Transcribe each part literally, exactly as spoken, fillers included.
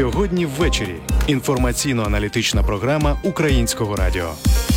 Сьогодні ввечері. Інформаційно-аналітична програма Українського радіо.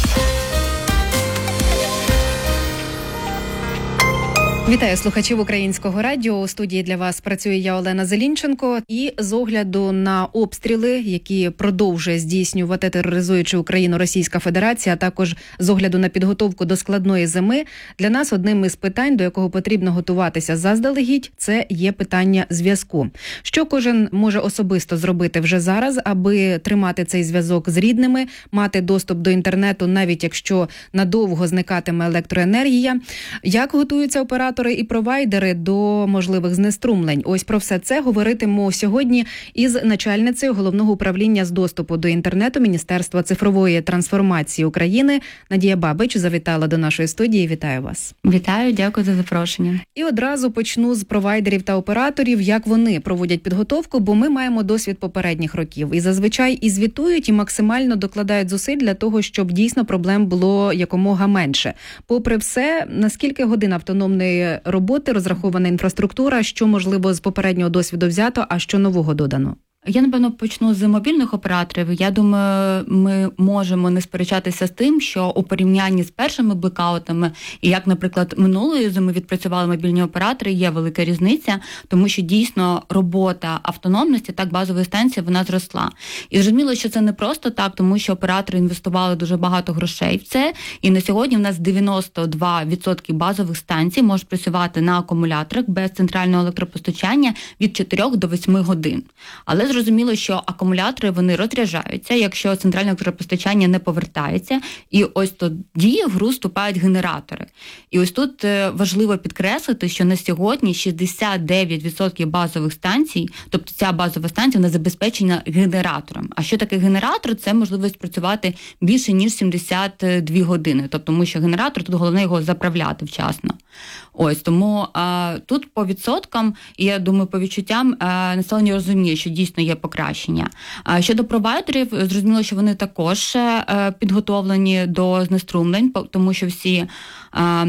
Вітаю слухачів Українського радіо. У студії для вас працює я, Олена Зелінченко. І з огляду на обстріли, які продовжує здійснювати, тероризуючи Україну, Російська Федерація, а також з огляду на підготовку до складної зими, для нас одним із питань, до якого потрібно готуватися заздалегідь, це є питання зв'язку. Що кожен може особисто зробити вже зараз, аби тримати цей зв'язок з рідними, мати доступ до інтернету, навіть якщо надовго зникатиме електроенергія? Як готуються оператори і провайдери до можливих знеструмлень? Ось про все це говоритимемо сьогодні із начальницею Головного управління з доступу до інтернету Міністерства цифрової трансформації України. Надія Бабич завітала до нашої студії. Вітаю вас. Вітаю, дякую за запрошення. І одразу почну з провайдерів та операторів, як вони проводять підготовку, бо ми маємо досвід попередніх років. І зазвичай і звітують, і максимально докладають зусиль для того, щоб дійсно проблем було якомога менше. Попри все, наскільки годин автономної роботи розрахована інфраструктура, що, можливо, з попереднього досвіду взято, а що нового додано? Я, напевно, почну з мобільних операторів. Я думаю, ми можемо не сперечатися з тим, що у порівнянні з першими блекаутами, і як, наприклад, минулої зими відпрацювали мобільні оператори, є велика різниця, тому що дійсно робота автономності, так, базової станції, вона зросла. І зрозуміло, що це не просто так, тому що оператори інвестували дуже багато грошей в це, і на сьогодні в нас дев'яносто два відсотки базових станцій можуть працювати на акумуляторах без центрального електропостачання від чотирьох до восьми годин. Але зрозуміло, що акумулятори, вони розряджаються, якщо центральне електропостачання не повертається, і ось тоді в гру вступають генератори. І ось тут важливо підкреслити, що на сьогодні шістдесят дев'ять відсотків базових станцій, тобто ця базова станція, вона забезпечена генератором. А що таке генератор? Це можливість працювати більше, ніж сімдесят дві години. Тобто, тому що генератор, тут головне його заправляти вчасно. Ось, тому а, тут по відсоткам, і я думаю, по відчуттям а, населення розуміє, що дійсно є покращення. А щодо провайдерів, зрозуміло, що вони також а, підготовлені до знеструмлень, тому що всі а,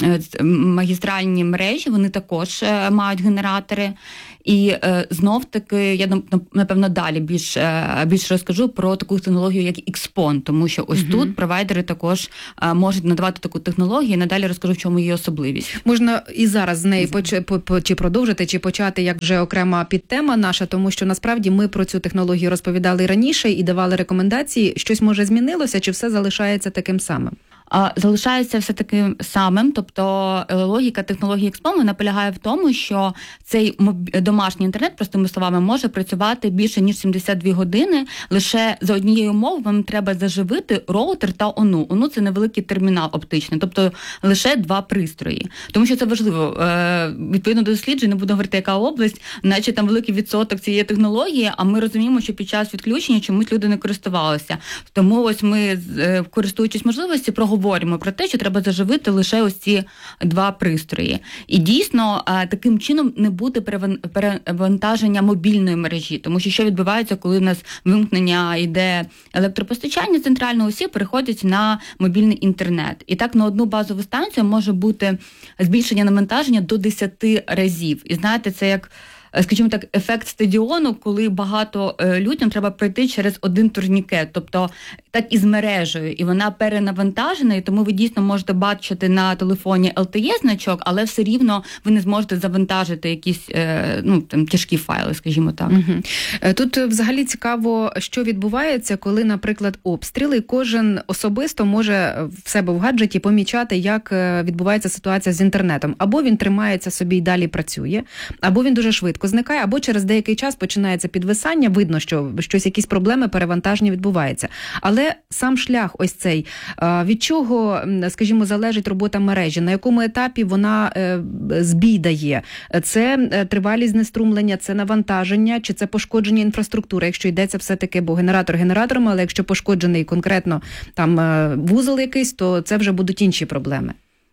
магістральні мережі, вони також а, мають генератори. І е, знов-таки, я, напевно, далі більш, е, більш розкажу про таку технологію, як ікс пон, тому що ось uh-huh. тут провайдери також е, можуть надавати таку технологію, і надалі розкажу, в чому її особливість. Можна і зараз з неї поч... чи продовжити, чи почати як вже окрема підтема наша, тому що насправді ми про цю технологію розповідали раніше і давали рекомендації. Щось, може, змінилося, чи все залишається таким самим? Залишається все таким самим, тобто логіка технології ікс пон, вона полягає в тому, що цей домашній інтернет, простими словами, може працювати більше, ніж сімдесят дві години, лише за однією умовою вам треба заживити роутер та ону. Ону – це невеликий термінал оптичний, тобто лише два пристрої. Тому що це важливо. Відповідно до досліджень, не буду говорити, яка область, наче там великий відсоток цієї технології, а ми розуміємо, що під час відключення чомусь люди не користувалися. Тому ось ми, користуючись можливості, проговоримо говоримо про те, що треба заживити лише ось ці два пристрої. І дійсно, таким чином не буде перевантаження мобільної мережі, тому що що відбувається, коли в нас вимкнення йде електропостачання центрального, усі переходять на мобільний інтернет. І так на одну базову станцію може бути збільшення навантаження до десяти разів. І знаєте, це як, скажімо так, ефект стадіону, коли багато людям треба пройти через один турнікет, тобто так і з мережею, і вона перенавантажена, і тому ви дійсно можете бачити на телефоні ел те є-значок, але все рівно ви не зможете завантажити якісь ну, там, тяжкі файли, скажімо так. Угу. Тут взагалі цікаво, що відбувається, коли, наприклад, обстріли, кожен особисто може в себе в гаджеті помічати, як відбувається ситуація з інтернетом. Або він тримається собі і далі працює, або він дуже швидко зникає, або через деякий час починається підвисання, видно, що щось, якісь проблеми, перевантаження відбувається. Але сам шлях ось цей, від чого, скажімо, залежить робота мережі, на якому етапі вона збій дає? Це тривалість знеструмлення, це навантаження, чи це пошкодження інфраструктури, якщо йдеться все-таки, бо генератор генератором, але якщо пошкоджений конкретно там вузол якийсь, то це вже будуть інші проблеми.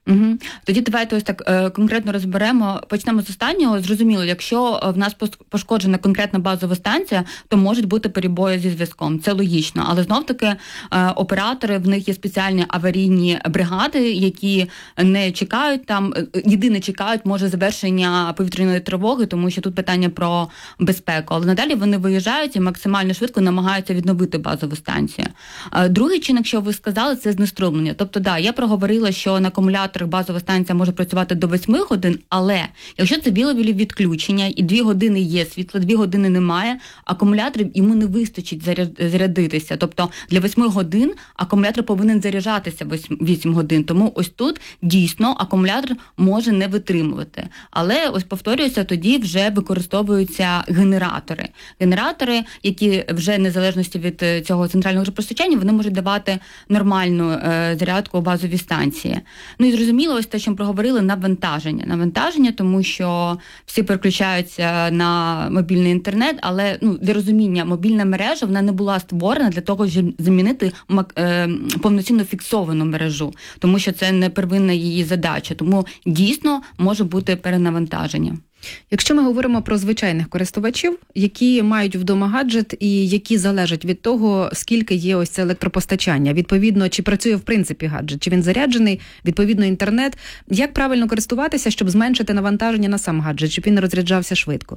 Угу. Тоді давайте ось так е, конкретно розберемо. Почнемо з останнього. Зрозуміло, якщо в нас пошкоджена конкретна базова станція, то можуть бути перебої зі зв'язком. Це логічно. Але знов-таки е, оператори, в них є спеціальні аварійні бригади, які не чекають там, єдине чекають, може, завершення повітряної тривоги, тому що тут питання про безпеку. Але надалі вони виїжджають і максимально швидко намагаються відновити базову станцію. Е, другий чинник, що ви сказали, це знеструмлення. Тобто, да, я проговорила, що на акумулятор базова станція може працювати до восьми годин, але якщо це білові відключення і дві години є світло, дві години немає, акумулятор йому не вистачить зарядитися. Тобто для восьми годин акумулятор повинен заряджатися вісім годин. Тому ось тут дійсно акумулятор може не витримувати. Але ось повторююся, тоді вже використовуються генератори. Генератори, які вже незалежності від цього центрального постачання, вони можуть давати нормальну е, зарядку у базовій станції. Ну і зрозуміло, ось те, що ми проговорили, навантаження. Навантаження, тому що всі переключаються на мобільний інтернет, але ну, для розуміння, мобільна мережа, вона не була створена для того, щоб замінити е, повноцінно фіксовану мережу, тому що це не первинна її задача. Тому дійсно може бути перенавантаження. Якщо ми говоримо про звичайних користувачів, які мають вдома гаджет і які залежать від того, скільки є ось це електропостачання, відповідно, чи працює в принципі гаджет, чи він заряджений, відповідно інтернет, як правильно користуватися, щоб зменшити навантаження на сам гаджет, щоб він розряджався швидко?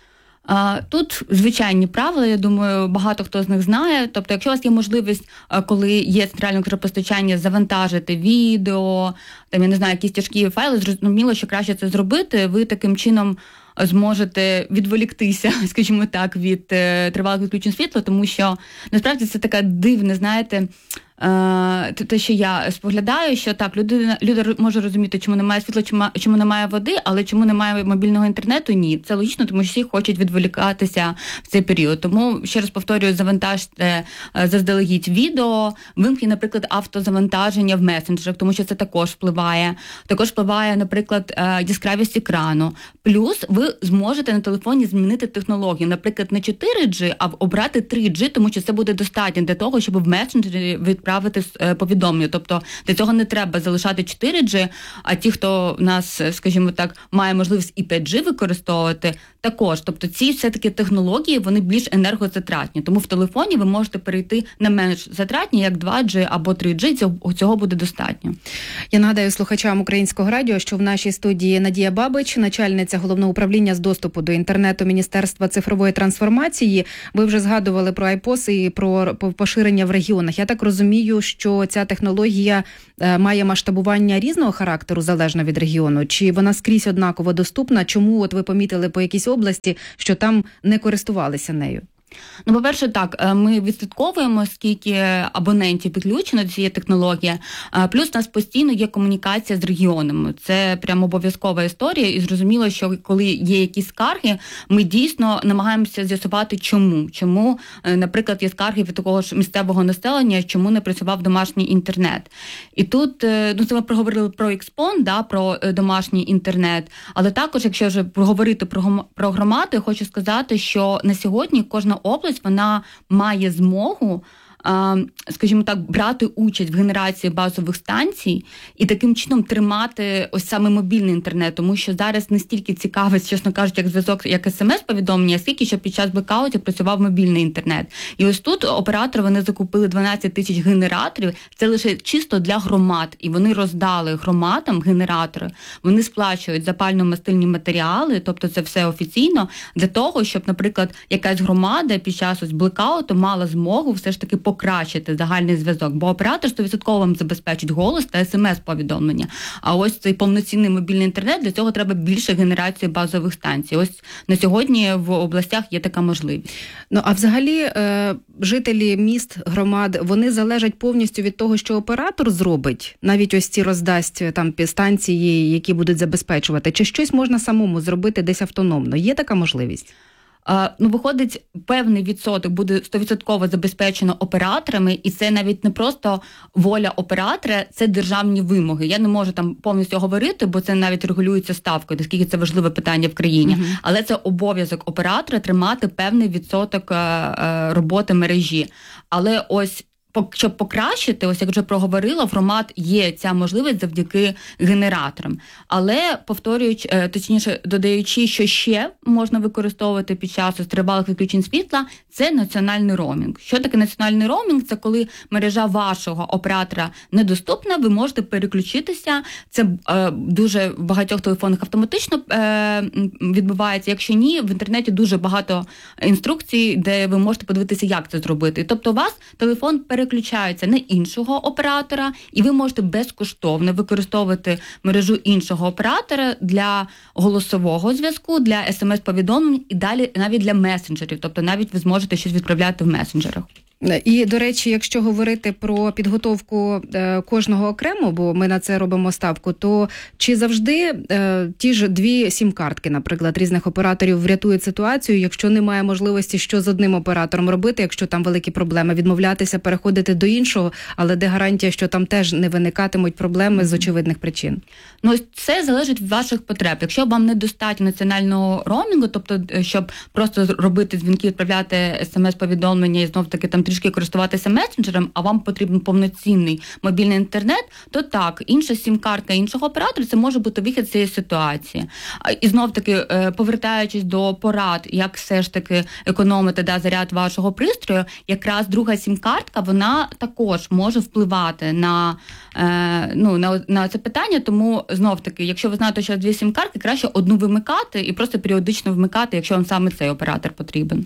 Тут звичайні правила, я думаю, багато хто з них знає. Тобто, якщо у вас є можливість, коли є центральне електропостачання, завантажити відео, там, я не знаю, якісь тяжкі файли, зрозуміло, що краще це зробити, ви таким чином зможете відволіктися, скажімо так, від е, тривалих відключень світла, тому що насправді це така дивна, знаєте, е, те, що я споглядаю, що так, люди, люди можуть розуміти, чому немає світла, чому, чому немає води, але чому немає мобільного інтернету, ні. Це логічно, тому що всі хочуть відволікатися в цей період. Тому, ще раз повторюю, завантажте заздалегідь відео, вимкніть, наприклад, автозавантаження в месенджерах, тому що це також впливає. Також впливає, наприклад, яскравість екрану. Плюс ви зможете на телефоні змінити технологію, наприклад, не чотири джі, а обрати три джі, тому що це буде достатньо для того, щоб в месенджері відправити повідомлення. Тобто для цього не треба залишати чотири джі, а ті, хто в нас, скажімо так, має можливість і п'ять джі використовувати, також. Тобто ці все-таки технології, вони більш енергозатратні. Тому в телефоні ви можете перейти на менш затратні, як два джі або три джі, цього, цього буде достатньо. Я нагадаю слухачам Українського радіо, що в нашій студії Надія Бабич, начальниця Головного управління з доступу до інтернету Міністерства цифрової трансформації. Ви вже згадували про айпос і про поширення в регіонах. Я так розумію, що ця технологія має масштабування різного характеру, залежно від регіону? Чи вона скрізь однаково доступна? Чому от ви помітили по якійсь області, що там не користувалися нею? Ну, по-перше, так, ми відслідковуємо, скільки абонентів підключено до цієї технології, плюс у нас постійно є комунікація з регіонами. Це прямо обов'язкова історія, і зрозуміло, що коли є якісь скарги, ми дійсно намагаємося з'ясувати, чому. Чому, наприклад, є скарги від такого ж місцевого населення, чому не працював домашній інтернет. І тут, ну, це ми проговорили про Експон, да, про домашній інтернет, але також, якщо вже проговорити про, про громади, хочу сказати, що на сьогодні кожна область, вона має змогу, скажімо так, брати участь в генерації базових станцій і таким чином тримати ось саме мобільний інтернет, тому що зараз не стільки цікавить, чесно кажучи, як зв'язок, як смс-повідомлення, скільки що під час блекаутів працював мобільний інтернет. І ось тут оператори, вони закупили дванадцять тисяч генераторів, це лише чисто для громад, і вони роздали громадам генератори, вони сплачують за пально-мастильні матеріали, тобто це все офіційно, для того, щоб, наприклад, якась громада під час ось блекауту мала змогу все ж таки покращити загальний зв'язок, бо оператор сто відсотків вам забезпечить голос та смс-повідомлення. А ось цей повноцінний мобільний інтернет, для цього треба більше генерації базових станцій. Ось на сьогодні в областях є така можливість. Ну, а взагалі е, жителі міст, громад, вони залежать повністю від того, що оператор зробить, навіть ось ці роздасть там станції, які будуть забезпечувати, чи щось можна самому зробити десь автономно? Є така можливість? Ну, виходить, певний відсоток буде сто відсотків забезпечено операторами, і це навіть не просто воля оператора, це державні вимоги. Я не можу там повністю говорити, бо це навіть регулюється ставкою, наскільки це важливе питання в країні. Uh-huh. Але це обов'язок оператора тримати певний відсоток роботи мережі. Але ось щоб покращити, ось як вже проговорила, в громад є ця можливість завдяки генераторам. Але, повторюючи, точніше, додаючи, що ще можна використовувати під час тривалих відключень світла, це національний роумінг. Що таке національний роумінг? Це коли мережа вашого оператора недоступна, ви можете переключитися. Це е, дуже в багатьох телефонах автоматично е, відбувається. Якщо ні, в інтернеті дуже багато інструкцій, де ви можете подивитися, як це зробити. Тобто у вас телефон переключається на іншого оператора, і ви можете безкоштовно використовувати мережу іншого оператора для голосового зв'язку, для смс-повідомлень і далі навіть для месенджерів. Тобто навіть ви зможете щось відправляти в месенджерах. І, до речі, якщо говорити про підготовку е, кожного окремо, бо ми на це робимо ставку, то чи завжди е, ті ж дві сім-картки, наприклад, різних операторів врятують ситуацію, якщо немає можливості, що з одним оператором робити, якщо там великі проблеми, відмовлятися, переходити до іншого, але де гарантія, що там теж не виникатимуть проблеми з очевидних причин? Ну, це залежить від ваших потреб. Якщо вам недостатньо національного роумінгу, тобто, щоб просто робити дзвінки, відправляти смс-повідомлення і знов-таки там трішки користуватися месенджером, а вам потрібен повноцінний мобільний інтернет, то так, інша сім-картка іншого оператора, це може бути вихід з цієї ситуації. І знов-таки, повертаючись до порад, як все ж таки економити да, заряд вашого пристрою, якраз друга сім-картка, вона також може впливати на, ну, на, на це питання, тому знов-таки, якщо ви знаєте, що дві сім-картки, краще одну вимикати і просто періодично вмикати, якщо вам саме цей оператор потрібен.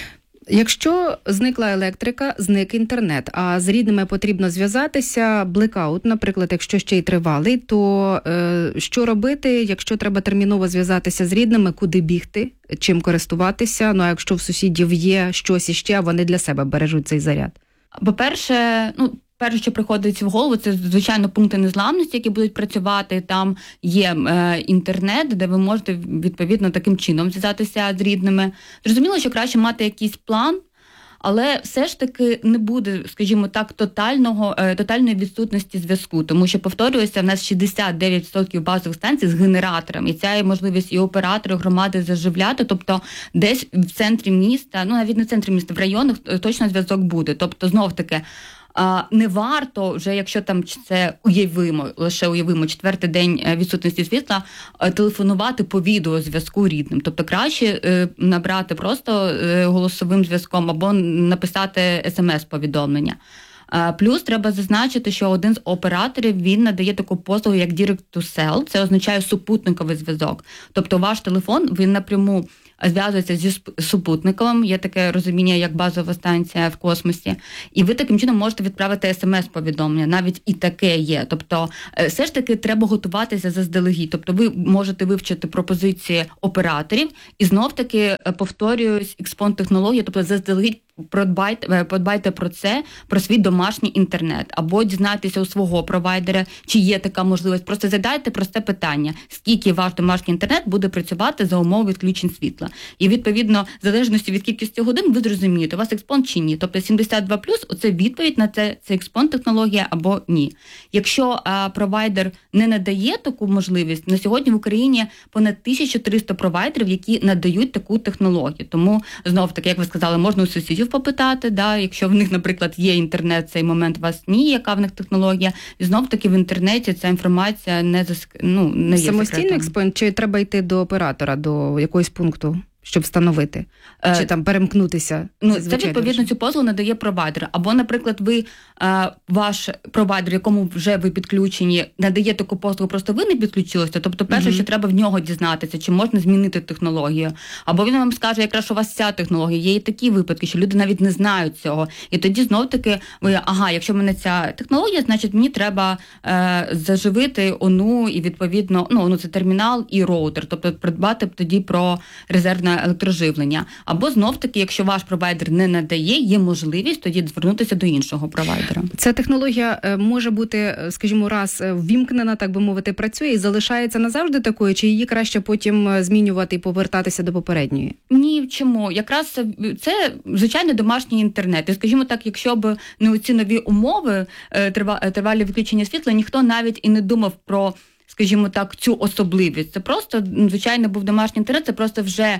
Якщо зникла електрика, зник інтернет, а з рідними потрібно зв'язатися, блекаут, наприклад, якщо ще й тривалий, то е, що робити, якщо треба терміново зв'язатися з рідними, куди бігти, чим користуватися, ну а якщо в сусідів є щось іще, а вони для себе бережуть цей заряд? По-перше, ну, перше, що приходить в голову, це, звичайно, пункти незламності, які будуть працювати. Там є е, інтернет, де ви можете, відповідно, таким чином зв'язатися з рідними. Зрозуміло, що краще мати якийсь план, але все ж таки не буде, скажімо так, тотального, е, тотальної відсутності зв'язку. Тому що, повторююся, в нас шістдесят дев'ять відсотків базових станцій з генератором. І ця є можливість і оператори, громади заживляти. Тобто десь в центрі міста, ну навіть не в центрі міста, в районах точно зв'язок буде. Тобто, знов-таки, А не варто вже, якщо там це уявимо, лише уявимо, четвертий день відсутності світла, телефонувати по відеозв'язку рідним. Тобто краще набрати просто голосовим зв'язком або написати смс-повідомлення. Плюс треба зазначити, що один з операторів, він надає таку послугу, як Direct to Cell. Це означає супутниковий зв'язок. Тобто ваш телефон, він напряму зв'язується зі супутником, є таке розуміння, як базова станція в космосі, і ви таким чином можете відправити смс-повідомлення, навіть і таке є. Тобто все ж таки треба готуватися заздалегідь. Тобто ви можете вивчити пропозиції операторів і знов-таки, повторююсь, експон-технології, тобто заздалегідь подбайте, подбайте про це, про свій домашній інтернет, або дізнайтеся у свого провайдера, чи є така можливість. Просто задайте просте питання, скільки ваш домашній інтернет буде працювати за умови відключень світла. І, відповідно, в залежності від кількості годин ви зрозумієте, у вас експон чи ні. Тобто сімдесят два плюс, оце відповідь на це, це експон-технологія або ні. Якщо а, провайдер не надає таку можливість, на сьогодні в Україні понад тисяча триста провайдерів, які надають таку технологію. Тому, знов-таки, як ви сказали, можна у сусідів попитати, да, якщо в них, наприклад, є інтернет, в цей момент у вас ні, яка в них технологія, і знов-таки в інтернеті ця інформація не, заск... ну, не є самостійний секретом. експон, чи треба йти до оператора, до якогось пункту, щоб встановити? Чи Е, там перемкнутися? Ну, це, це, відповідно, вже. цю послугу надає провайдер. Або, наприклад, ви, е, ваш провайдер, якому вже ви підключені, надає таку послугу, просто ви не підключилися. Тобто, перше, mm-hmm. що треба в нього дізнатися, чи можна змінити технологію. Або він вам скаже, якраз у вас ця технологія. Є і такі випадки, що люди навіть не знають цього. І тоді, знов-таки, ви, ага, якщо в мене ця технологія, значить мені треба е, заживити ОНУ і, відповідно, ну, ОНУ це термінал і роутер. Тобто, придбати тоді про резервне електроживлення. Або знов-таки, якщо ваш провайдер не надає, є можливість тоді звернутися до іншого провайдера. Ця технологія може бути, скажімо, раз ввімкнена, так би мовити, працює і залишається назавжди такою, чи її краще потім змінювати і повертатися до попередньої? Ні, чому? Якраз це, звичайно, домашній інтернет. І, скажімо так, якщо б не оці нові умови, тривалі відключення світла, ніхто навіть і не думав про, скажімо так, цю особливість. Це просто, звичайно, був домашній інтернет, це просто вже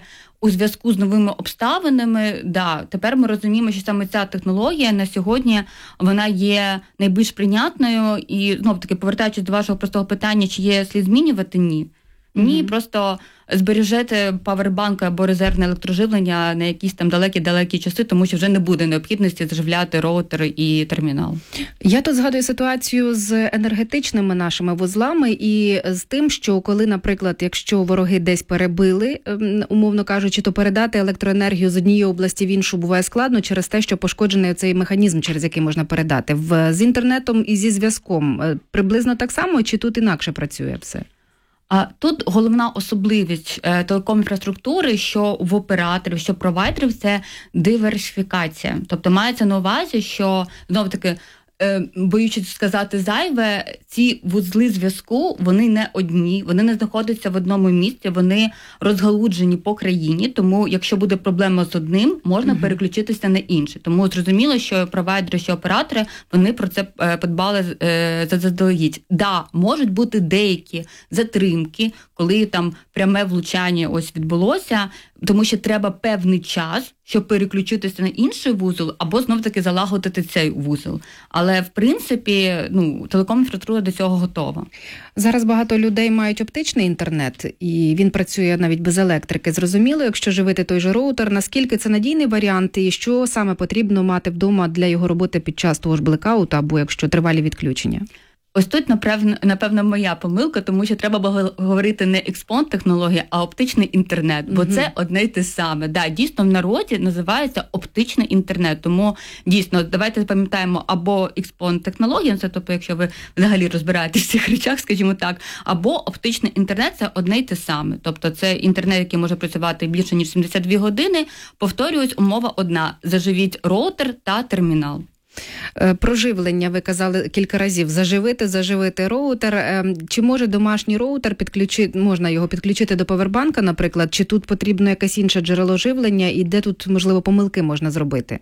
у зв'язку з новими обставинами, да, тепер ми розуміємо, що саме ця технологія на сьогодні, вона є найбільш прийнятною. І, знов-таки, повертаючись до вашого простого питання, чи є слід змінювати? Ні. Ні, mm-hmm. просто збережете павербанк або резервне електроживлення на якісь там далекі-далекі часи, тому що вже не буде необхідності заживляти роутер і термінал. Я тут згадую ситуацію з енергетичними нашими вузлами і з тим, що коли, наприклад, якщо вороги десь перебили, умовно кажучи, то передати електроенергію з однієї області в іншу буває складно через те, що пошкоджений цей механізм, через який можна передати. В, з інтернетом і зі зв'язком приблизно так само, чи тут інакше працює все? А тут головна особливість е, телеком-інфраструктури, що в операторів, що провайдерів, це диверсифікація. Тобто мається на увазі, що, знову-таки, е, боючись сказати зайве, ці вузли зв'язку, вони не одні, вони не знаходяться в одному місці, вони розгалуджені по країні, тому якщо буде проблема з одним, можна uh-huh. переключитися на інший. Тому зрозуміло, що провайдери, що оператори, вони про це е, подбали е, заздалегідь. Да, можуть бути деякі затримки, коли там пряме влучання ось відбулося, тому що треба певний час, щоб переключитися на інший вузол, або знов-таки залагодити цей вузол. Але, в принципі, ну, телеком-інфраструктура до цього готова. Зараз багато людей мають оптичний інтернет, і він працює навіть без електрики. Зрозуміло, якщо живити той же роутер, наскільки це надійний варіант, і що саме потрібно мати вдома для його роботи під час того ж блекауту, або якщо тривалі відключення? Ось тут, напевно, напевно, моя помилка, тому що треба було говорити не експонт-технологія, а оптичний інтернет, бо mm-hmm. це одне й те саме. Да, дійсно, в народі називається оптичний інтернет, тому дійсно, давайте пам'ятаємо або експонт-технологія, це тобто, якщо ви взагалі розбираєтесь в цих речах, скажімо так, або оптичний інтернет – це одне й те саме. Тобто це інтернет, який може працювати більше, ніж сімдесят дві години. Повторююсь, умова одна – заживіть роутер та термінал. Проживлення, ви казали кілька разів, заживити, заживити роутер. Чи може домашній роутер підключити, можна його підключити до павербанка, наприклад, чи тут потрібно якесь інше джерело живлення, і де тут, можливо, помилки можна зробити?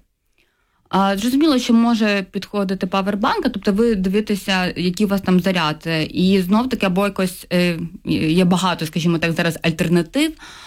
А, зрозуміло, що може підходити павербанк, тобто ви дивитеся, який у вас там заряд. І знов-таки, або якось, е, є багато, скажімо так, зараз альтернатив,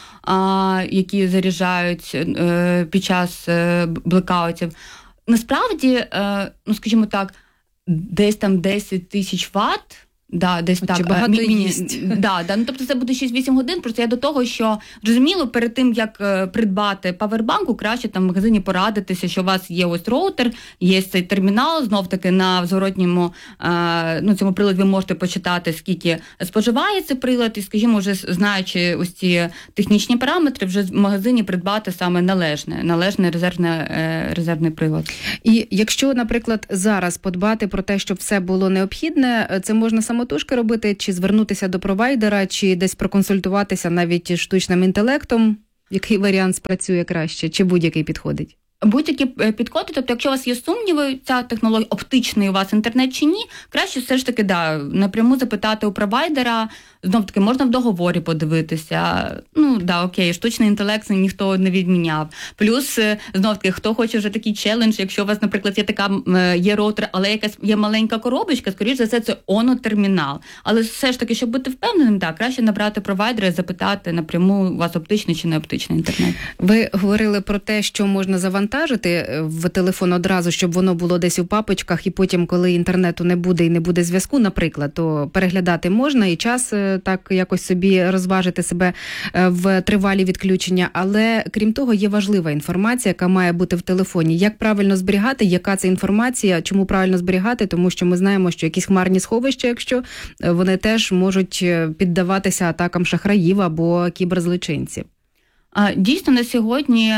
а, які заряджають е, під час е, блекаутів. Насправді, ну, скажімо так, десь там десять тисяч ватт, да, десь Чи так, багато міні, їсть. Да, да, ну, тобто це буде шість-вісім годин, просто я до того, що, розуміло, перед тим, як придбати павербанку, краще там в магазині порадитися, що у вас є ось роутер, є цей термінал, знов-таки на зворотньому, ну, цьому приладі ви можете почитати, скільки споживає цей прилад, і, скажімо, вже знаючи ось ці технічні параметри, вже в магазині придбати саме належне, належне резервне, резервний прилад. І якщо, наприклад, зараз подбати про те, щоб все було необхідне, це можна самотужки робити, чи звернутися до провайдера, чи десь проконсультуватися навіть штучним інтелектом? Який варіант спрацює краще, чи будь-який підходить? Будь-які підходи, тобто якщо у вас є сумніви, ця технологія, оптичний у вас інтернет чи ні, краще все ж таки, да, напряму запитати у провайдера, знов-таки можна в договорі подивитися, ну, да, окей, штучний інтелект ніхто не відміняв. Плюс, знов-таки, хто хоче вже такий челендж, якщо у вас, наприклад, є така, є роутер, але якась є маленька коробочка, скоріш за все, це оно-термінал. Але все ж таки, щоб бути впевненим, так, краще набрати провайдера і запитати напряму, у вас оптичний чи не оптичний інтернет. Ви говорили про те, що можна завантажити в телефон одразу, щоб воно було десь у папочках, і потім, коли інтернету не буде і не буде зв'язку, наприклад, то переглядати можна і час так якось собі розважити себе в тривалі відключення. Але, крім того, є важлива інформація, яка має бути в телефоні. Як правильно зберігати, яка це інформація, чому правильно зберігати, тому що ми знаємо, що якісь хмарні сховища, якщо вони теж можуть піддаватися атакам шахраїв або кіберзлочинців. Дійсно, на сьогодні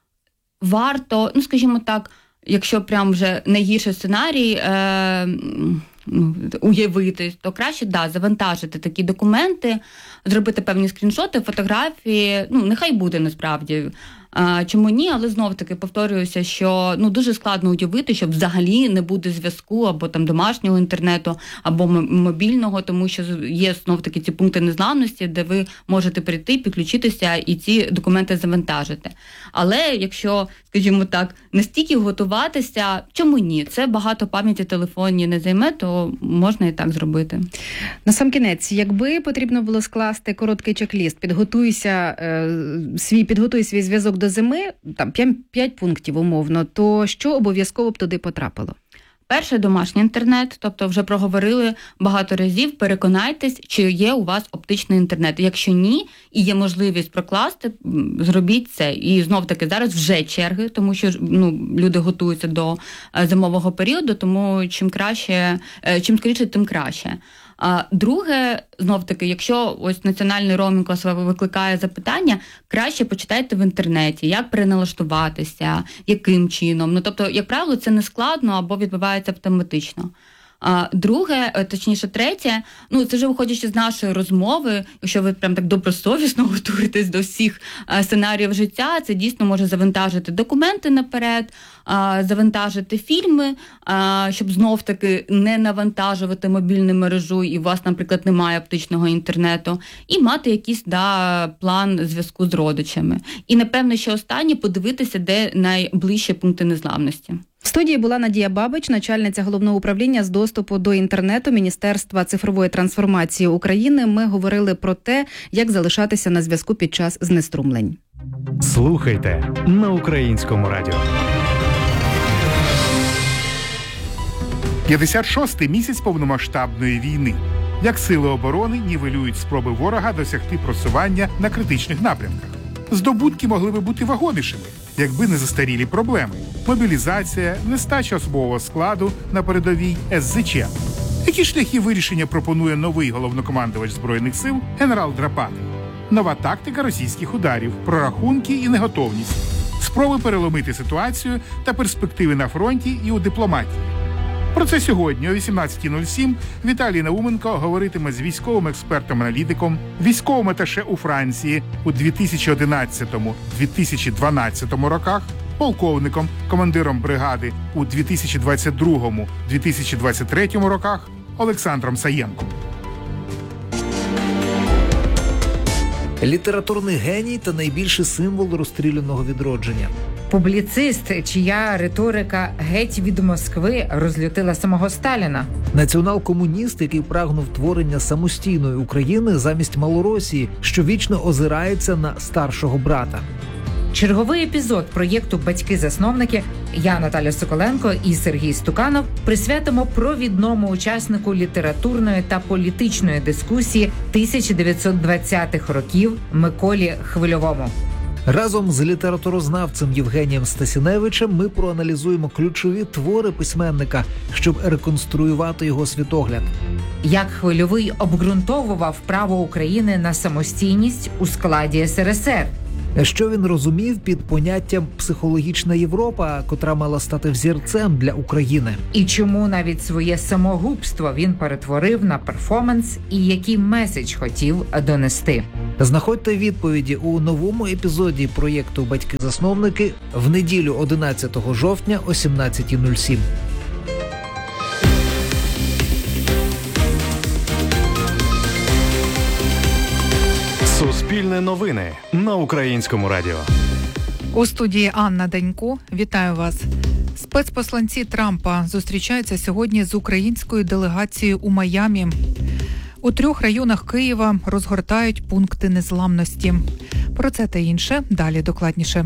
варто, ну, скажімо так, якщо прям вже найгірший сценарій е, уявити, то краще, да, завантажити такі документи, зробити певні скріншоти, фотографії, ну, нехай буде насправді. А, чому ні? Але знов-таки повторююся, що ну дуже складно уявити, що взагалі не буде зв'язку або там домашнього інтернету, або мобільного, тому що є знов-таки ці пункти незламності, де ви можете прийти, підключитися і ці документи завантажити. Але якщо, скажімо так, настільки готуватися, чому ні? Це багато пам'яті телефонні не займе, то можна і так зробити. Насамкінець, якби потрібно було скласти короткий чек-ліст, підготуйся, е, свій, підготуй свій зв'язок до зими, там п'ять пунктів умовно, то що обов'язково б туди потрапило? Перше – домашній інтернет, тобто вже проговорили багато разів, переконайтесь, чи є у вас оптичний інтернет. Якщо ні, і є можливість прокласти, зробіть це. І знов-таки зараз вже черги, тому що ну, люди готуються до зимового періоду, тому чим краще, чим скоріше, тим краще. А друге, знов-таки, якщо ось національний роумінг вас викликає запитання, краще почитайте в інтернеті, як переналаштуватися, яким чином. Ну, тобто, як правило, це не складно або відбувається автоматично. А друге, точніше, третє, ну це вже виходячи з нашої розмови, якщо ви прям так добросовісно готуєтесь до всіх а, сценаріїв життя, це дійсно може завантажити документи наперед, а, завантажити фільми, а, щоб знов-таки не навантажувати мобільну мережу, і у вас, наприклад, немає оптичного інтернету, і мати якийсь да, план зв'язку з родичами. І, напевно, ще останнє, подивитися, де найближчі пункти незламності. В студії була Надія Бабич, начальниця Головного управління з доступу до інтернету Міністерства цифрової трансформації України. Ми говорили про те, як залишатися на зв'язку під час знеструмлень. Слухайте на Українському радіо. п'ятдесят шостий місяць повномасштабної війни. Як сили оборони нівелюють спроби ворога досягти просування на критичних напрямках. Здобутки могли би бути вагомішими, якби не застарілі проблеми. Мобілізація, нестача особового складу на передовій ес зет че. Які шляхи вирішення пропонує новий головнокомандувач Збройних сил генерал Драпатий? Нова тактика російських ударів, прорахунки і неготовність. Спроби переломити ситуацію та перспективи на фронті і у дипломатії. Про це сьогодні о вісімнадцятій нуль сім Віталій Науменко говоритиме з військовим експертом-аналітиком, військовим аташе у Франції у дві тисячі одинадцятому - дві тисячі дванадцятому роках, полковником, командиром бригади у дві тисячі двадцять другому - дві тисячі двадцять третьому роках Олександром Саєнком. Літературний геній та найбільший символ розстріляного відродження. Публіцист, чия риторика геть від Москви розлютила самого Сталіна. Націонал-комуніст, який прагнув творення самостійної України замість Малоросії, що вічно озирається на старшого брата. Черговий епізод проєкту «Батьки-засновники» я, Наталя Соколенко і Сергій Стуканов присвятимо провідному учаснику літературної та політичної дискусії тисяча дев'ятсот двадцятих років Миколі Хвильовому. Разом з літературознавцем Євгенієм Стасіневичем ми проаналізуємо ключові твори письменника, щоб реконструювати його світогляд. Як Хвильовий обґрунтовував право України на самостійність у складі ес ер ес ер. Що він розумів під поняттям «психологічна Європа», котра мала стати взірцем для України. І чому навіть своє самогубство він перетворив на перформанс і який меседж хотів донести. Знаходьте відповіді у новому епізоді проєкту «Батьки-засновники» в неділю одинадцятого жовтня о сімнадцятій нуль сім. Суспільне новини на Українському радіо. У студії Анна Данько. Вітаю вас. Спецпосланці Трампа зустрічаються сьогодні з українською делегацією у Майамі. У трьох районах Києва розгортають пункти незламності. Про це та інше далі докладніше.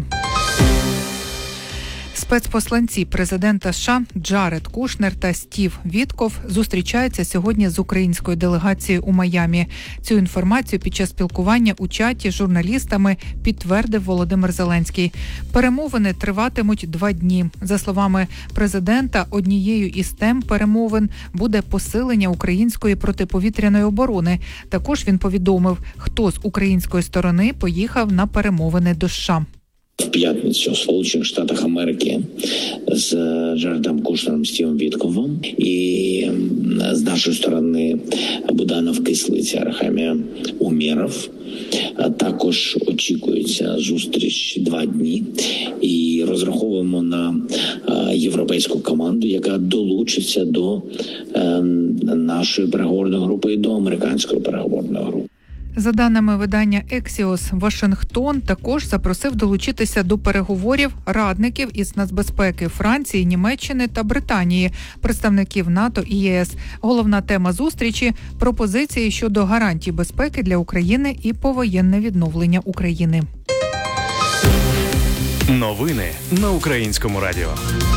Спецпосланці президента США Джаред Кушнер та Стів Вітков зустрічаються сьогодні з українською делегацією у Майамі. Цю інформацію під час спілкування у чаті з журналістами підтвердив Володимир Зеленський. Перемовини триватимуть два дні. За словами президента, однією із тем перемовин буде посилення української протиповітряної оборони. Також він повідомив, хто з української сторони поїхав на перемовини до США. В п'ятницю в Сполучених Штатах Америки з Джаредом Кушнером, Стівом Вітковим і з нашої сторони Буданов, Кислиця, Арахамія, Умєров. Також очікується зустріч два дні і розраховуємо на європейську команду, яка долучиться до нашої переговорної групи і до американської переговорної групи. За даними видання Ексіос, Вашингтон також запросив долучитися до переговорів радників із нацбезпеки Франції, Німеччини та Британії, представників НАТО і ЄС. Головна тема зустрічі – пропозиції щодо гарантій безпеки для України і повоєнне відновлення України. Новини на Українському радіо.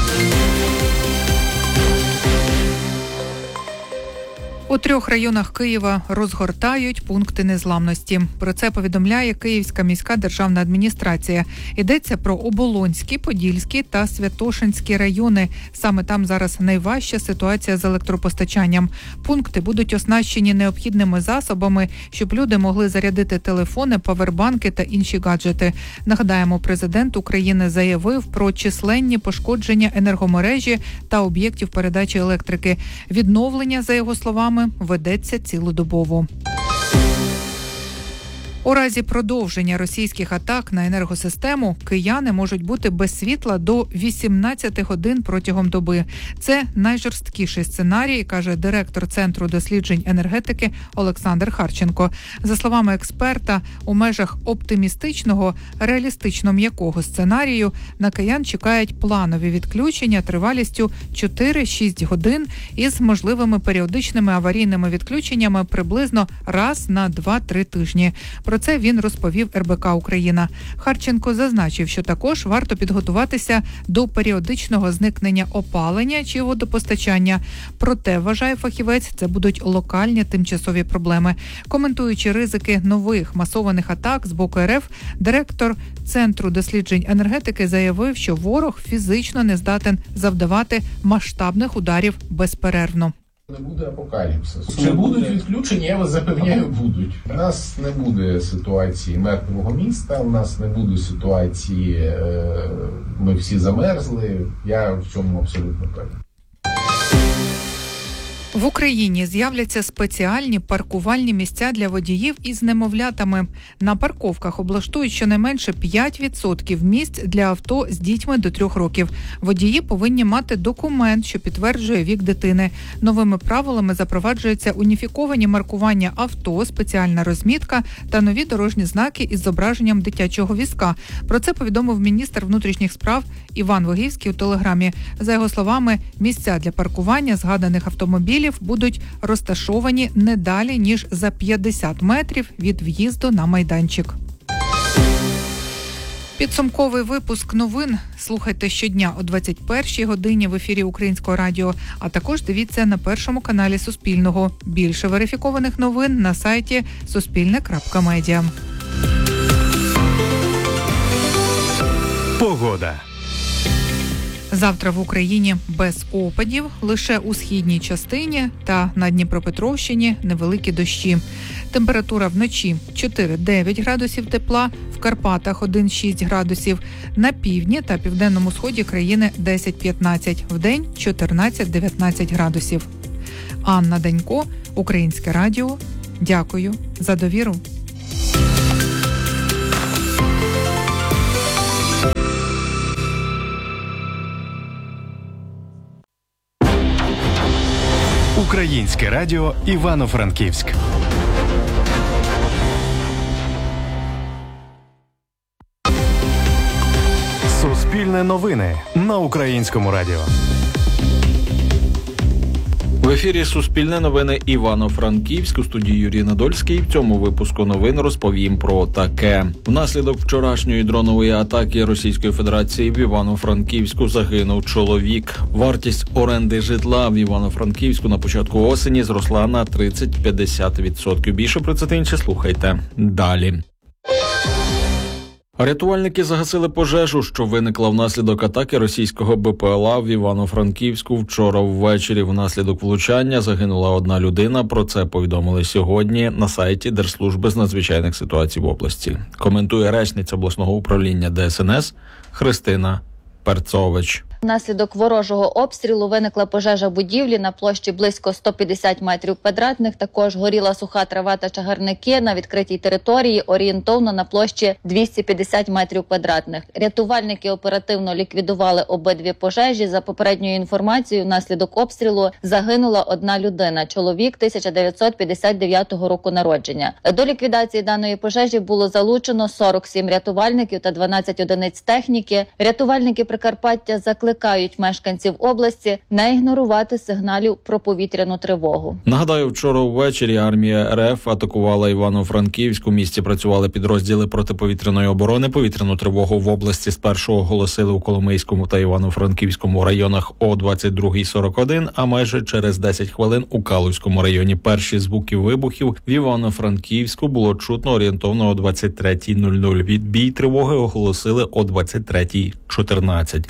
У трьох районах Києва розгортають пункти незламності. Про це повідомляє Київська міська державна адміністрація. Йдеться про Оболонський, Подільський та Святошинський райони. Саме там зараз найважча ситуація з електропостачанням. Пункти будуть оснащені необхідними засобами, щоб люди могли зарядити телефони, павербанки та інші гаджети. Нагадаємо, президент України заявив про численні пошкодження енергомережі та об'єктів передачі електрики. Відновлення, за його словами, ведеться цілодобово. У разі продовження російських атак на енергосистему кияни можуть бути без світла до вісімнадцяти годин протягом доби. Це найжорсткіший сценарій, каже директор Центру досліджень енергетики Олександр Харченко. За словами експерта, у межах оптимістичного, реалістично-м'якого сценарію на киян чекають планові відключення тривалістю чотири-шість годин із можливими періодичними аварійними відключеннями приблизно раз на два-три тижні. Про це він розповів ер бе ка «Україна». Харченко зазначив, що також варто підготуватися до періодичного зникнення опалення чи водопостачання. Проте, вважає фахівець, це будуть локальні тимчасові проблеми. Коментуючи ризики нових масованих атак з боку ер еф, директор Центру досліджень енергетики заявив, що ворог фізично не здатен завдавати масштабних ударів безперервно. Не буде апокаліпсису. Чи будуть відключення, я вас запевняю, будуть. У нас не буде ситуації мертвого міста, у нас не буде ситуації ми всі замерзли. Я в цьому абсолютно певний. В Україні з'являться спеціальні паркувальні місця для водіїв із немовлятами. На парковках облаштують щонайменше п'ять відсотків місць для авто з дітьми до трьох років. Водії повинні мати документ, що підтверджує вік дитини. Новими правилами запроваджуються уніфіковані маркування авто, спеціальна розмітка та нові дорожні знаки із зображенням дитячого візка. Про це повідомив міністр внутрішніх справ Іван Вигівський у Телеграмі. За його словами, місця для паркування згаданих автомобілів будуть розташовані не далі, ніж за п'ятдесят метрів від в'їзду на майданчик. Підсумковий випуск новин слухайте щодня о двадцять першій годині в ефірі Українського радіо, а також дивіться на першому каналі Суспільного. Більше верифікованих новин на сайті суспільне крапка медіа. Погода. Завтра в Україні без опадів, лише у східній частині та на Дніпропетровщині невеликі дощі. Температура вночі чотири-дев'ять градусів тепла, в Карпатах один-шість градусів, на півдні та південному сході країни десять-п'ятнадцять, вдень чотирнадцять-дев'ятнадцять градусів. Анна Данько, Українське радіо. Дякую за довіру. Українське радіо Івано-Франківськ. Суспільне новини на Українському радіо. В ефірі Суспільне новини Івано-Франківськ. У студії Юрій Надольський. В цьому випуску новин розповім про таке. Внаслідок вчорашньої дронової атаки Російської Федерації в Івано-Франківську загинув чоловік. Вартість оренди житла в Івано-Франківську на початку осені зросла на тридцять-п'ятдесят відсотків. Більше про це та інше слухайте далі. Рятувальники загасили пожежу, що виникла внаслідок атаки російського БПЛА в Івано-Франківську. Вчора ввечері внаслідок влучання загинула одна людина. Про це повідомили сьогодні на сайті Держслужби з надзвичайних ситуацій в області. Коментує речниця обласного управління Де Ес Ен Ес Христина Перцович. Внаслідок ворожого обстрілу виникла пожежа будівлі на площі близько сто п'ятдесят метрів квадратних. Також горіла суха трава та чагарники на відкритій території орієнтовно на площі двісті п'ятдесят метрів квадратних. Рятувальники оперативно ліквідували обидві пожежі. За попередньою інформацією, внаслідок обстрілу загинула одна людина – чоловік тисяча дев'ятсот п'ятдесят дев'ятого року народження. До ліквідації даної пожежі було залучено сорок сім рятувальників та дванадцять одиниць техніки. Рятувальники Прикарпаття закликали Закликають мешканців області не ігнорувати сигналів про повітряну тривогу. Нагадаю, вчора ввечері армія Ер Еф атакувала Івано-Франківськ. У місті працювали підрозділи протиповітряної оборони. Повітряну тривогу в області спершу оголосили у Коломийському та Івано-Франківському районах о двадцять друга сорок один, а майже через десять хвилин у Калузькому районі. Перші звуки вибухів в Івано-Франківську було чутно орієнтовно о двадцять третя нуль нуль. Відбій тривоги оголосили о двадцять третя чотирнадцять.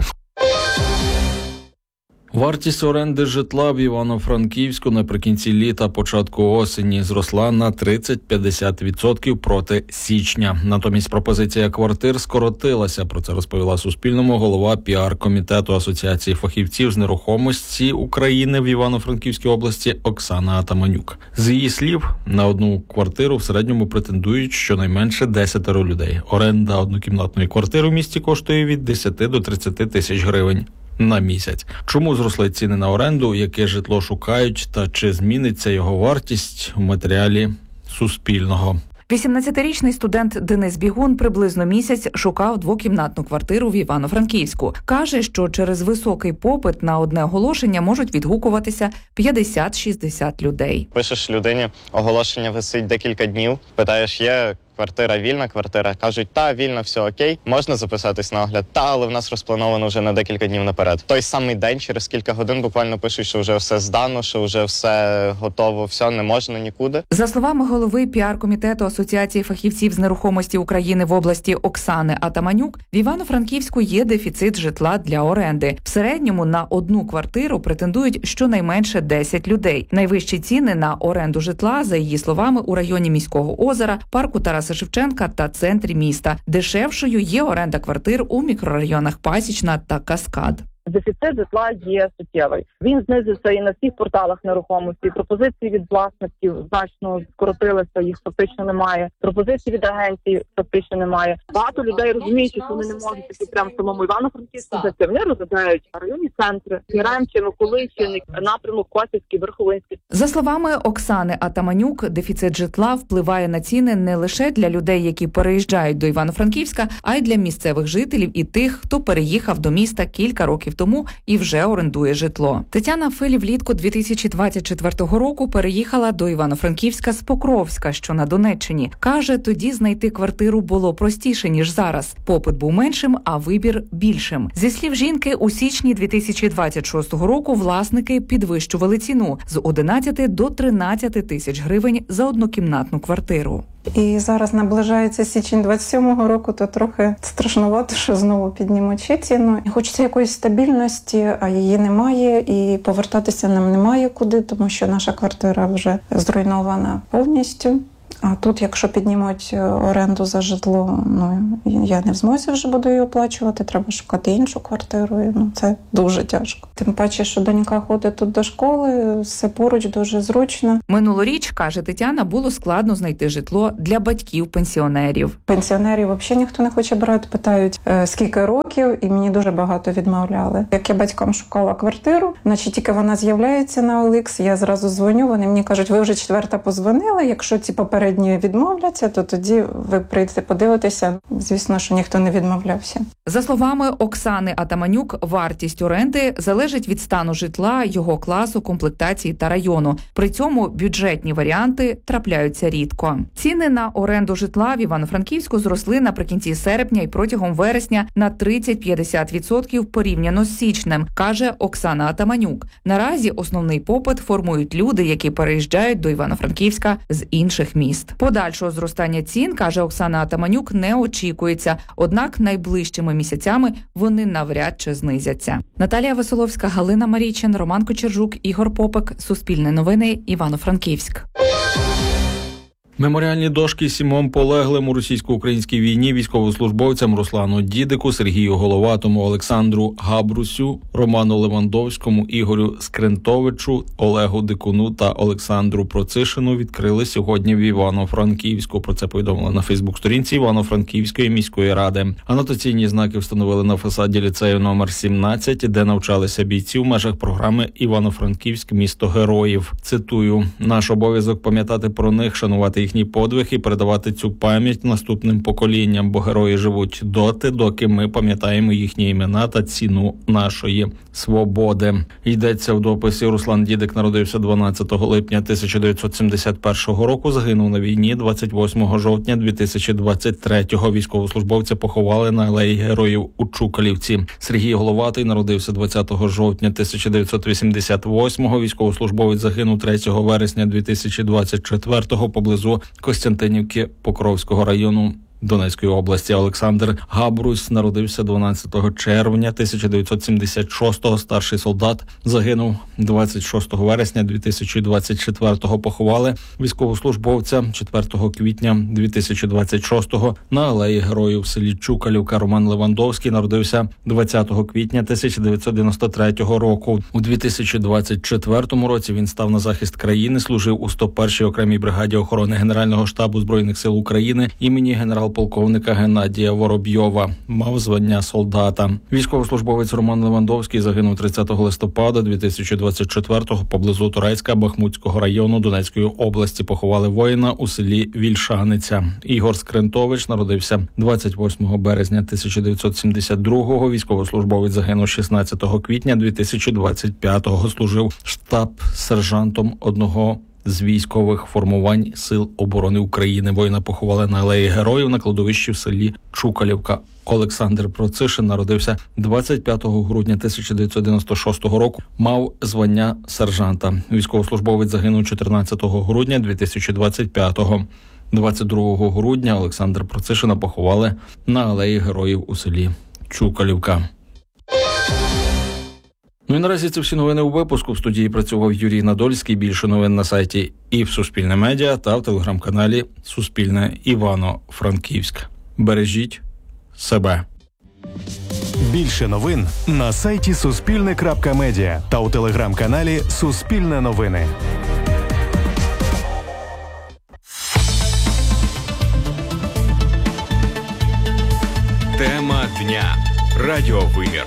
Вартість оренди житла в Івано-Франківську наприкінці літа, початку осені зросла на тридцять-п'ятдесят відсотків проти січня. Натомість пропозиція квартир скоротилася. Про це розповіла Суспільному голова піар-комітету Асоціації фахівців з нерухомості України в Івано-Франківській області Оксана Атаманюк. З її слів, на одну квартиру в середньому претендують щонайменше десятеро людей. Оренда однокімнатної квартири в місті коштує від десяти до тридцяти тисяч гривень на місяць. Чому зросли ціни на оренду, яке житло шукають та чи зміниться його вартість у матеріалі Суспільного. вісімнадцятирічний студент Денис Бігун приблизно місяць шукав двокімнатну квартиру в Івано-Франківську. Каже, що через високий попит на одне оголошення можуть відгукуватися п'ятдесят-шістдесят людей. Пишеш людині, оголошення висить декілька днів, питаєш, є квартира вільна, квартира. Кажуть, та, вільна, все окей, можна записатись на огляд? Та, але в нас розплановано вже на декілька днів наперед. Той самий день, через кілька годин буквально пишуть, що вже все здано, що вже все готово, все, не можна нікуди. За словами голови піар-комітету Асоціації фахівців з нерухомості України в області Оксани Атаманюк, в Івано-Франківську є дефіцит житла для оренди. В середньому на одну квартиру претендують щонайменше десять людей. Найвищі ціни на оренду житла, за її словами, у районі Міського озера, парку Тараса Шевченка та центрі міста. Дешевшою є оренда квартир у мікрорайонах Пасічна та Каскад. Дефіцит житла є суттєвий. Він знизився і на всіх порталах нерухомості. Пропозиції від власників значно скоротилися, їх фактично немає. Пропозиції від агенцій фактично немає. Багато людей розуміють, що вони не можуть таки прямо в самому Івано-Франківську жити. Вони розглядають районні центри, Яремче, Миколичини, напрямок Косівський, Верховинський. За словами Оксани Атаманюк, дефіцит житла впливає на ціни не лише для людей, які переїжджають до Івано-Франківська, а й для місцевих жителів і тих, хто переїхав до міста кілька років тому і вже орендує житло. Тетяна Филі влітку дві тисячі двадцять четвертого року переїхала до Івано-Франківська з Покровська, що на Донеччині. Каже, тоді знайти квартиру було простіше, ніж зараз. Попит був меншим, а вибір більшим. Зі слів жінки, у січні дві тисячі двадцять шостого року власники підвищували ціну з одинадцяти до тринадцяти тисяч гривень за однокімнатну квартиру. І зараз наближається січень двадцять сьомого року, то трохи страшнувато, що знову піднімуть ще ціну. Хочеться якоїсь стабільності, а її немає, і повертатися нам немає куди, тому що наша квартира вже зруйнована повністю. А тут, якщо піднімуть оренду за житло, ну я не в змозі вже буду її оплачувати, треба шукати іншу квартиру, і, ну це дуже тяжко. Тим паче, що донька ходить тут до школи, все поруч, дуже зручно. Минулоріч, каже Тетяна, було складно знайти житло для батьків-пенсіонерів. Пенсіонерів взагалі ніхто не хоче брати, питають, скільки років, і мені дуже багато відмовляли. Як я батькам шукала квартиру, значить тільки вона з'являється на О Ел Ікс, я зразу дзвоню, вони мені кажуть, ви вже четверта позвонили, якщо ці попередні відмовляться, то тоді ви прийдете подивитися. Звісно, що ніхто не відмовлявся. За словами Оксани Атаманюк, вартість оренди залежить залежить від стану житла, його класу, комплектації та району. При цьому бюджетні варіанти трапляються рідко. Ціни на оренду житла в Івано-Франківську зросли наприкінці серпня і протягом вересня на тридцять-п'ятдесят відсотків порівняно з січнем, каже Оксана Атаманюк. Наразі основний попит формують люди, які переїжджають до Івано-Франківська з інших міст. Подальшого зростання цін, каже Оксана Атаманюк, не очікується, однак найближчими місяцями вони навряд чи знизяться. Наталія Веселовська, Галина Марійчин, Роман Кочержук, Ігор Попик. Суспільне новини, Івано-Франківськ. Меморіальні дошки сімом полеглим у російсько-українській війні військовослужбовцям Руслану Дідику, Сергію Головатому, Олександру Габрусю, Роману Левандовському, Ігорю Скрентовичу, Олегу Дикуну та Олександру Процишину відкрили сьогодні в Івано-Франківську. Про це повідомили на Фейсбук-сторінці Івано-Франківської міської ради. Анотаційні знаки встановили на фасаді ліцею номер сімнадцять, де навчалися бійці в межах програми «Івано-Франківськ. Місто героїв». Цитую: «Наш обов'язок пам'ятати про них, шанувати їх їхній подвиг і передавати цю пам'ять наступним поколінням, бо герої живуть доти, доки ми пам'ятаємо їхні імена та ціну нашої свободи». Йдеться в дописі. Руслан Дідик народився дванадцятого липня тисяча дев'ятсот сімдесят першого року, загинув на війні двадцять восьмого жовтня дві тисячі двадцять третього. Військовослужбовця поховали на алеї Героїв у Чукалівці. Сергій Головатий народився двадцятого жовтня тисяча дев'ятсот вісімдесят восьмого. Військовослужбовець загинув третього вересня дві тисячі двадцять четвертого поблизу Костянтинівки Покровського району Донецької області. Олександр Габрусь народився дванадцятого червня тисяча дев'ятсот сімдесят шостого. Старший солдат, загинув двадцять шостого вересня дві тисячі двадцять четвертого. Поховали військовослужбовця четвертого квітня дві тисячі двадцять шостого на алеї Героїв в селі Чукалівка. Роман Левандовський народився двадцятого квітня тисяча дев'ятсот дев'яносто третього року. У дві тисячі двадцять четвертому році він став на захист країни, служив у сто першій окремій бригаді охорони Генерального штабу Збройних сил України імені генерал полковника Геннадія Воробйова. Мав звання солдата. Військовослужбовець Роман Левандовський загинув тридцятого листопада дві тисячі двадцять четвертого поблизу Турецька Бахмутського району Донецької області. Поховали воїна у селі Вільшаниця. Ігор Скрентович народився двадцять восьмого березня тисяча дев'ятсот сімдесят другого. Військовослужбовець загинув шістнадцятого квітня дві тисячі двадцять п'ятого. Служив штаб-сержантом одного з військових формувань Сил оборони України. Воїна поховали на алеї Героїв на кладовищі в селі Чукалівка. Олександр Процишин народився двадцять п'ятого грудня тисяча дев'ятсот дев'яносто шостого року. Мав звання сержанта. Військовослужбовець загинув чотирнадцятого грудня дві тисячі двадцять п'ятого. двадцять другого грудня Олександра Процишина поховали на алеї Героїв у селі Чукалівка. Ну і наразі це всі новини у випуску. В студії працював Юрій Надольський. Більше новин на сайті і в Суспільне медіа та в телеграм-каналі Суспільне Івано-Франківськ. Бережіть себе. Більше новин на сайті суспільне крапка медіа та у телеграм-каналі Суспільне новини. Тема дня. Радіовимір.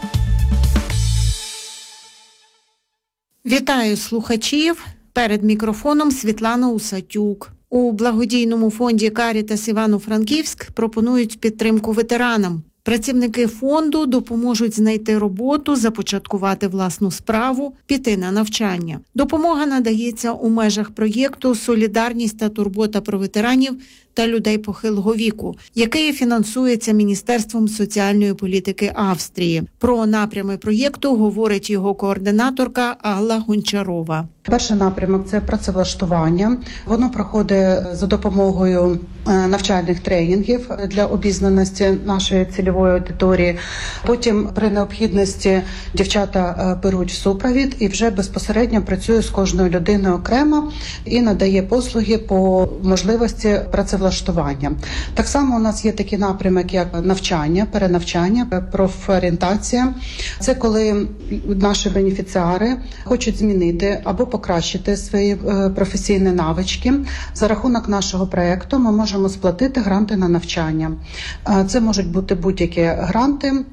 Вітаю слухачів. Перед мікрофоном Світлана Усатюк. У благодійному фонді «Карітас Івано-Франківськ» пропонують підтримку ветеранам. Працівники фонду допоможуть знайти роботу, започаткувати власну справу, піти на навчання. Допомога надається у межах проєкту «Солідарність та турбота про ветеранів та людей похилого віку», який фінансується Міністерством соціальної політики Австрії. Про напрями проєкту говорить його координаторка Алла Гончарова. Перший напрямок – це працевлаштування. Воно проходить за допомогою навчальних тренінгів для обізнаності нашої цільової аудиторії. Потім при необхідності дівчата беруть супровід і вже безпосередньо працює з кожною людиною окремо і надає послуги по можливості працевлаштування. Так само у нас є такі напрямки, як навчання, перенавчання, профорієнтація. Це коли наші бенефіціари хочуть змінити або покращити свої професійні навички. За рахунок нашого проєкту ми можемо сплатити гранти на навчання. Це можуть бути будь-які гранти.